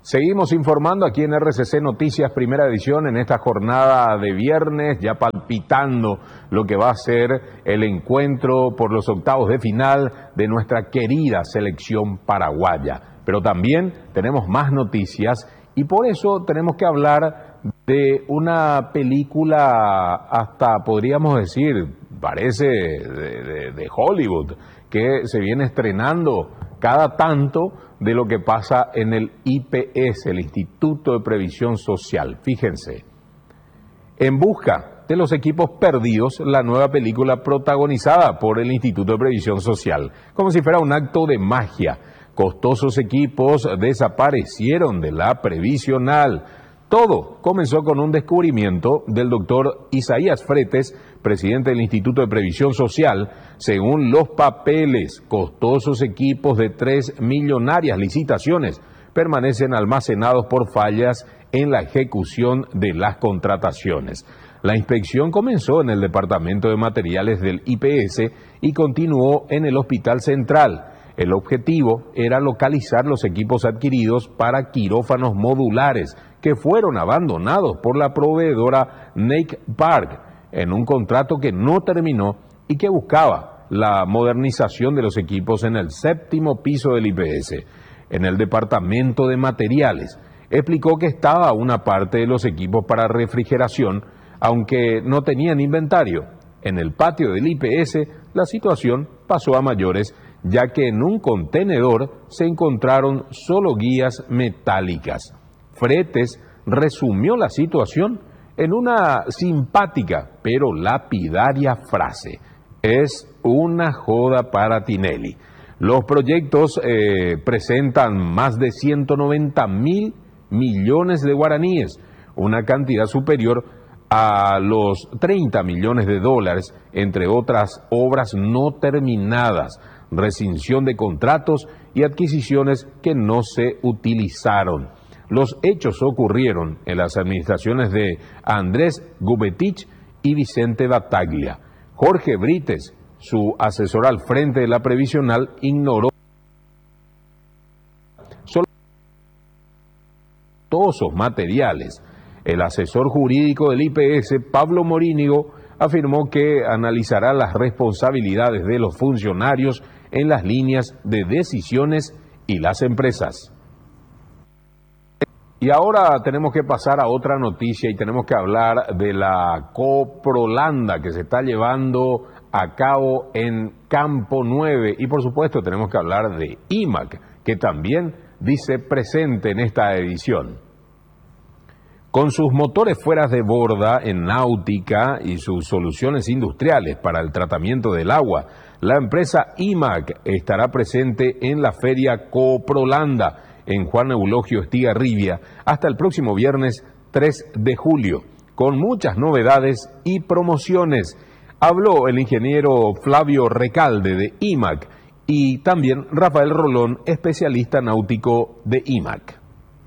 Seguimos informando aquí en RCC Noticias, primera edición, en esta jornada de viernes, ya palpitando lo que va a ser el encuentro por los octavos de final de nuestra querida selección paraguaya. Pero también tenemos más noticias y por eso tenemos que hablar de una película, hasta podríamos decir, parece de Hollywood, que se viene estrenando cada tanto de lo que pasa en el IPS, el Instituto de Previsión Social. Fíjense, En busca de los equipos perdidos, la nueva película protagonizada por el Instituto de Previsión Social, como si fuera un acto de magia. Costosos equipos desaparecieron de la previsional. Todo comenzó con un descubrimiento del doctor Isaías Fretes, presidente del Instituto de Previsión Social. Según los papeles, costosos equipos de 3 millonarias licitaciones permanecen almacenados por fallas en la ejecución de las contrataciones. La inspección comenzó en el Departamento de Materiales del IPS y continuó en el Hospital Central. El objetivo era localizar los equipos adquiridos para quirófanos modulares que fueron abandonados por la proveedora Nake Park en un contrato que no terminó y que buscaba la modernización de los equipos en el 7º piso del IPS. En el Departamento de Materiales explicó que estaba una parte de los equipos para refrigeración, aunque no tenían inventario. En el patio del IPS la situación pasó a mayores, ya que en un contenedor se encontraron solo guías metálicas. Fretes resumió la situación en una simpática pero lapidaria frase: es una joda para Tinelli. Los proyectos presentan más de 190.000 millones de guaraníes, una cantidad superior a los 30 millones de dólares, entre otras obras no terminadas, rescisión de contratos y adquisiciones que no se utilizaron. Los hechos ocurrieron en las administraciones de Andrés Gubetich y Vicente Bataglia. Jorge Brites, su asesor al frente de la previsional, ignoró solo todos esos materiales. El asesor jurídico del IPS, Pablo Morínigo, afirmó que analizará las responsabilidades de los funcionarios en las líneas de decisiones y las empresas. Y ahora tenemos que pasar a otra noticia y tenemos que hablar de la Coprolanda que se está llevando a cabo en Campo 9 y por supuesto tenemos que hablar de IMAC, que también dice presente en esta edición. Con sus motores fuera de borda en náutica y sus soluciones industriales para el tratamiento del agua, la empresa IMAC estará presente en la feria Coprolanda en Juan Eulogio Estigarribia hasta el próximo viernes 3 de julio, con muchas novedades y promociones. Habló el ingeniero Flavio Recalde de IMAC y también Rafael Rolón, especialista náutico de IMAC.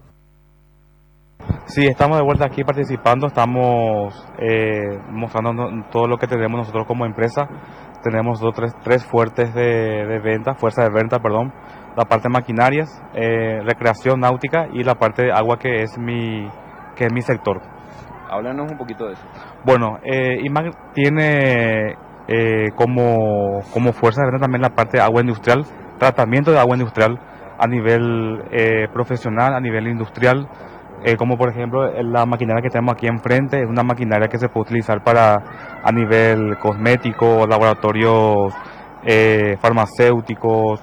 Sí, estamos de vuelta aquí participando, estamos mostrando todo lo que tenemos nosotros como empresa. Tenemos tres fuertes de venta, fuerza de venta, perdón. La parte de maquinarias, recreación náutica y la parte de agua que es mi sector. Háblanos un poquito de eso. Bueno, IMAC tiene como fuerza de venta también la parte de agua industrial, tratamiento de agua industrial a nivel profesional, a nivel industrial. Como por ejemplo la maquinaria que tenemos aquí enfrente, es una maquinaria que se puede utilizar a nivel cosmético, laboratorios farmacéuticos,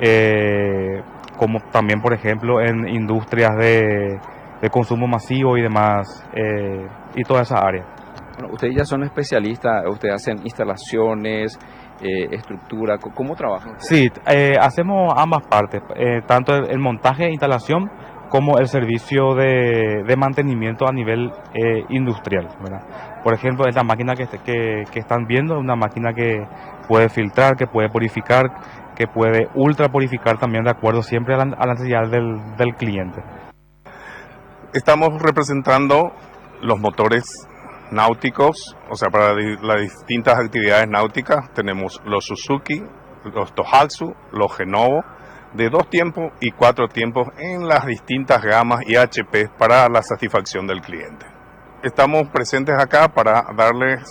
como también por ejemplo en industrias de consumo masivo y demás, y toda esa área. Bueno, ustedes ya son especialistas, ustedes hacen instalaciones, estructura, ¿cómo trabajan? Sí, hacemos ambas partes, tanto el montaje e instalación como el servicio de mantenimiento a nivel industrial, ¿verdad? Por ejemplo, esta máquina que están viendo es una máquina que puede filtrar, que puede purificar, que puede ultra purificar también, de acuerdo siempre a la necesidad del cliente. Estamos representando los motores náuticos, o sea, para las distintas actividades náuticas. Tenemos los Suzuki, los Tohatsu, los Genovo, de 2 tiempos y 4 tiempos en las distintas gamas y HP para la satisfacción del cliente. Estamos presentes acá para darles